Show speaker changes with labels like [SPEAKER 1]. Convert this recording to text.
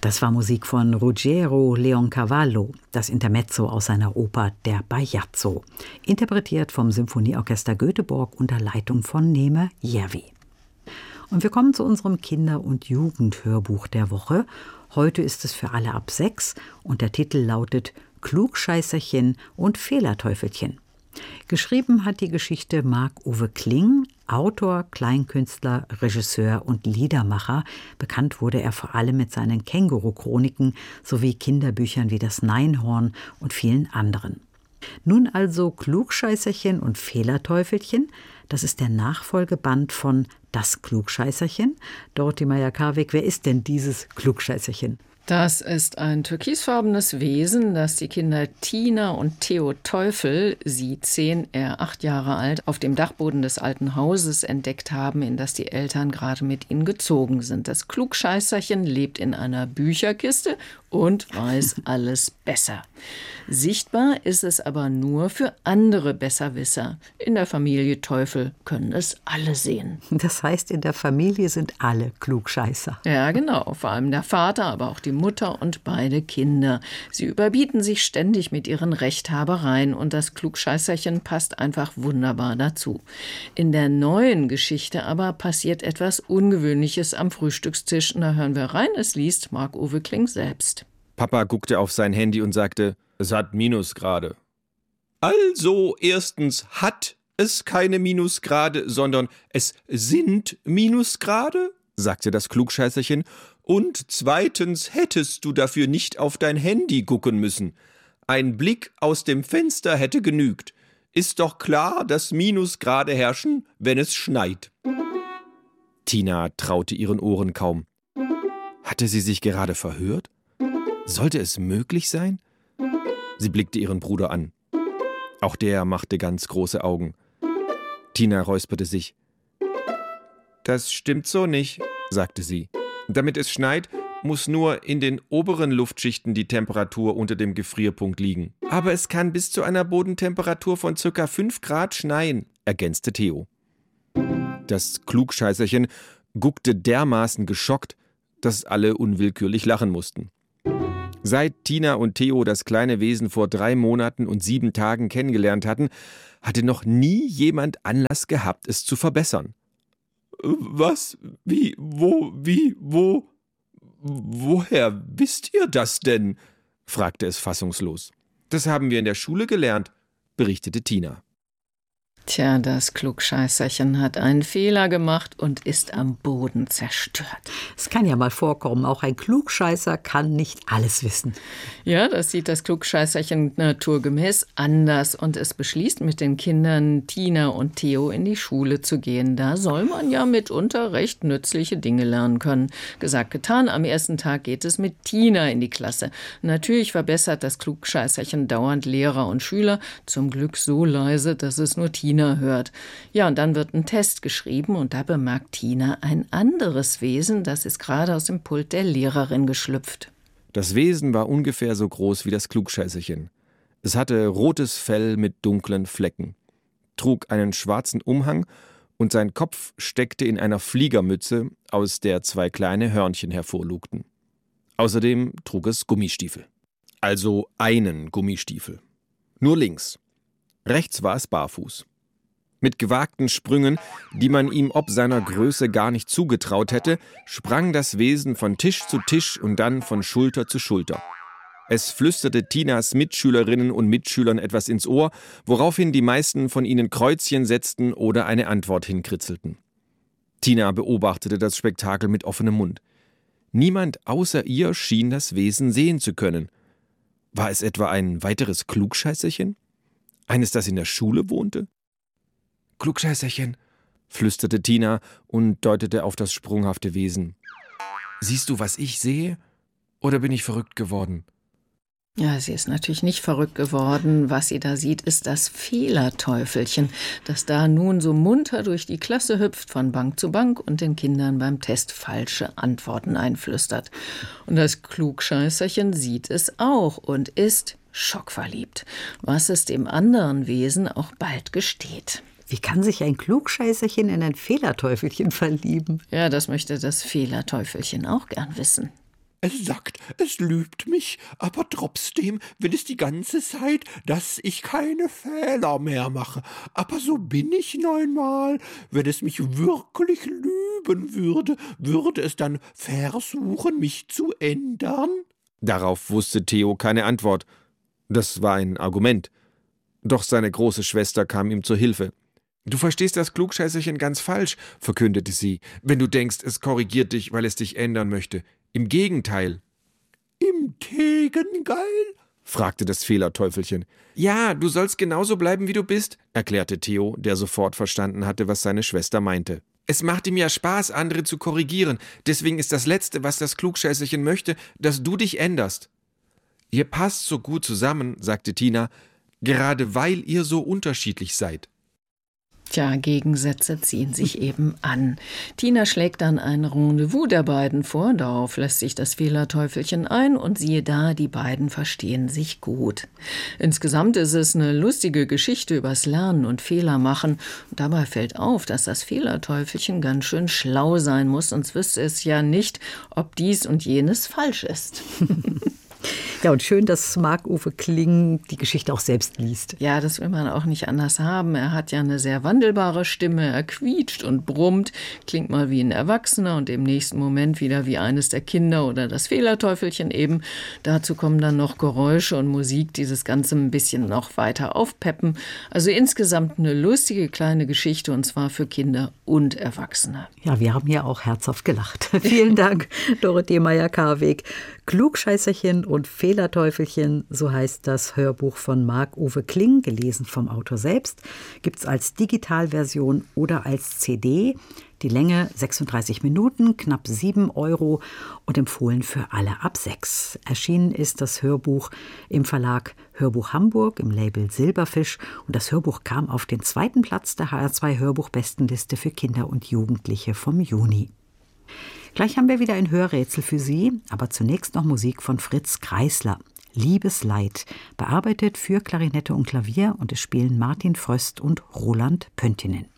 [SPEAKER 1] Das war Musik von Ruggiero Leoncavallo, das Intermezzo aus seiner Oper Der Bajazzo, interpretiert vom Symphonieorchester Göteborg unter Leitung von Neme Järvi. Und wir kommen zu unserem Kinder- und Jugendhörbuch der Woche. Heute ist es für alle ab 6 und der Titel lautet Klugscheißerchen und Fehlerteufelchen. Geschrieben hat die Geschichte Marc-Uwe Kling, Autor, Kleinkünstler, Regisseur und Liedermacher. Bekannt wurde er vor allem mit seinen Känguru-Chroniken sowie Kinderbüchern wie Das Neinhorn und vielen anderen. Nun also Klugscheißerchen und Fehlerteufelchen. Das ist der Nachfolgeband von Das Klugscheißerchen. Dorothee Meyer-Karweg, wer ist denn dieses Klugscheißerchen?
[SPEAKER 2] Das ist ein türkisfarbenes Wesen, das die Kinder Tina und Theo Teufel, sie 10, er 8 Jahre alt, auf dem Dachboden des alten Hauses entdeckt haben, in das die Eltern gerade mit ihnen gezogen sind. Das Klugscheißerchen lebt in einer Bücherkiste und weiß alles besser. Sichtbar ist es aber nur für andere Besserwisser. In der Familie Teufel können es alle sehen.
[SPEAKER 1] Das heißt, in der Familie sind alle Klugscheißer.
[SPEAKER 2] Ja, genau. Vor allem der Vater, aber auch die Mutter und beide Kinder. Sie überbieten sich ständig mit ihren Rechthabereien und das Klugscheißerchen passt einfach wunderbar dazu. In der neuen Geschichte aber passiert etwas Ungewöhnliches am Frühstückstisch. Da hören wir rein, es liest Marc-Uwe Kling selbst.
[SPEAKER 3] Papa guckte auf sein Handy und sagte, es hat Minusgrade. Also, erstens hat es keine Minusgrade, sondern es sind Minusgrade, sagte das Klugscheißerchen. Und zweitens hättest du dafür nicht auf dein Handy gucken müssen. Ein Blick aus dem Fenster hätte genügt. Ist doch klar, dass Minusgrade herrschen, wenn es schneit. Tina traute ihren Ohren kaum. Hatte sie sich gerade verhört? Sollte es möglich sein? Sie blickte ihren Bruder an. Auch der machte ganz große Augen. Tina räusperte sich. Das stimmt so nicht, sagte sie. Damit es schneit, muss nur in den oberen Luftschichten die Temperatur unter dem Gefrierpunkt liegen. Aber es kann bis zu einer Bodentemperatur von ca. 5 Grad schneien, ergänzte Theo. Das Klugscheißerchen guckte dermaßen geschockt, dass alle unwillkürlich lachen mussten. Seit Tina und Theo das kleine Wesen vor 3 Monaten und 7 Tagen kennengelernt hatten, hatte noch nie jemand Anlass gehabt, es zu verbessern. Was? Wie? Woher wisst ihr das denn? Fragte es fassungslos. Das haben wir in der Schule gelernt, berichtete Tina.
[SPEAKER 2] Tja, das Klugscheißerchen hat einen Fehler gemacht und ist am Boden zerstört.
[SPEAKER 1] Es kann ja mal vorkommen, auch ein Klugscheißer kann nicht alles wissen.
[SPEAKER 2] Ja, das sieht das Klugscheißerchen naturgemäß anders und es beschließt mit den Kindern Tina und Theo in die Schule zu gehen. Da soll man ja mitunter recht nützliche Dinge lernen können. Gesagt, getan, am ersten Tag geht es mit Tina in die Klasse. Natürlich verbessert das Klugscheißerchen dauernd Lehrer und Schüler, zum Glück so leise, dass es nur Tina hört. Ja, und dann wird ein Test geschrieben und da bemerkt Tina ein anderes Wesen, das ist gerade aus dem Pult der Lehrerin geschlüpft.
[SPEAKER 3] Das Wesen war ungefähr so groß wie das Klugscheißerchen. Es hatte rotes Fell mit dunklen Flecken, trug einen schwarzen Umhang und sein Kopf steckte in einer Fliegermütze, aus der 2 kleine Hörnchen hervorlugten. Außerdem trug es Gummistiefel. Also einen Gummistiefel. Nur links. Rechts war es barfuß. Mit gewagten Sprüngen, die man ihm ob seiner Größe gar nicht zugetraut hätte, sprang das Wesen von Tisch zu Tisch und dann von Schulter zu Schulter. Es flüsterte Tinas Mitschülerinnen und Mitschülern etwas ins Ohr, woraufhin die meisten von ihnen Kreuzchen setzten oder eine Antwort hinkritzelten. Tina beobachtete das Spektakel mit offenem Mund. Niemand außer ihr schien das Wesen sehen zu können. War es etwa ein weiteres Klugscheißerchen? Eines, das in der Schule wohnte? Klugscheißerchen, flüsterte Tina und deutete auf das sprunghafte Wesen. Siehst du, was ich sehe? Oder bin ich verrückt geworden?
[SPEAKER 2] Ja, sie ist natürlich nicht verrückt geworden. Was sie da sieht, ist das Fehlerteufelchen, das da nun so munter durch die Klasse hüpft, von Bank zu Bank und den Kindern beim Test falsche Antworten einflüstert. Und das Klugscheißerchen sieht es auch und ist schockverliebt, was es dem anderen Wesen auch bald gesteht.
[SPEAKER 1] Wie kann sich ein Klugscheißerchen in ein Fehlerteufelchen verlieben?
[SPEAKER 2] Ja, das möchte das Fehlerteufelchen auch gern wissen.
[SPEAKER 4] Es sagt, es lügt mich, aber trotzdem will es die ganze Zeit, dass ich keine Fehler mehr mache. Aber so bin ich nun mal. Wenn es mich wirklich lügen würde, würde es dann versuchen, mich zu ändern?
[SPEAKER 3] Darauf wusste Theo keine Antwort. Das war ein Argument. Doch seine große Schwester kam ihm zur Hilfe. »Du verstehst das Klugscheißerchen ganz falsch«, verkündete sie, »wenn du denkst, es korrigiert dich, weil es dich ändern möchte. Im Gegenteil.«
[SPEAKER 4] »Im Gegenteil?«
[SPEAKER 3] fragte das Fehlerteufelchen. »Ja, du sollst genauso bleiben, wie du bist«, erklärte Theo, der sofort verstanden hatte, was seine Schwester meinte. »Es macht ihm ja Spaß, andere zu korrigieren. Deswegen ist das Letzte, was das Klugscheißerchen möchte, dass du dich änderst.« »Ihr passt so gut zusammen«, sagte Tina, »gerade weil ihr so unterschiedlich seid.«
[SPEAKER 2] Tja, Gegensätze ziehen sich eben an. Tina schlägt dann ein Rendezvous der beiden vor, darauf lässt sich das Fehlerteufelchen ein und siehe da, die beiden verstehen sich gut. Insgesamt ist es eine lustige Geschichte übers Lernen und Fehler machen. Und dabei fällt auf, dass das Fehlerteufelchen ganz schön schlau sein muss, sonst wüsste es ja nicht, ob dies und jenes falsch ist.
[SPEAKER 1] Ja, und schön, dass Marc-Uwe Kling die Geschichte auch selbst liest.
[SPEAKER 2] Ja, das will man auch nicht anders haben. Er hat ja eine sehr wandelbare Stimme. Er quietscht und brummt, klingt mal wie ein Erwachsener und im nächsten Moment wieder wie eines der Kinder oder das Fehlerteufelchen eben. Dazu kommen dann noch Geräusche und Musik, die das Ganze ein bisschen noch weiter aufpeppen. Also insgesamt eine lustige kleine Geschichte und zwar für Kinder und Erwachsene.
[SPEAKER 1] Ja, wir haben ja auch herzhaft gelacht. Vielen Dank, Dorothee Meyer-Karweg. Klugscheißerchen und Fehlerteufelchen, so heißt das Hörbuch von Marc-Uwe Kling, gelesen vom Autor selbst, gibt es als Digitalversion oder als CD. Die Länge 36 Minuten, knapp 7 € und empfohlen für alle ab 6. Erschienen ist das Hörbuch im Verlag Hörbuch Hamburg im Label Silberfisch und das Hörbuch kam auf den 2. Platz der HR2 Hörbuchbestenliste für Kinder und Jugendliche vom Juni. Gleich haben wir wieder ein Hörrätsel für Sie, aber zunächst noch Musik von Fritz Kreisler. Liebesleid, bearbeitet für Klarinette und Klavier und es spielen Martin Fröst und Roland Pöntinen.